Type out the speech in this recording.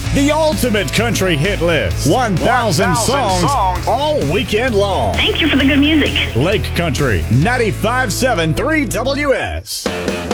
The ultimate country hit list. 1,000 songs all weekend long. Thank you for the good music. Lake Country 95.7 3WS.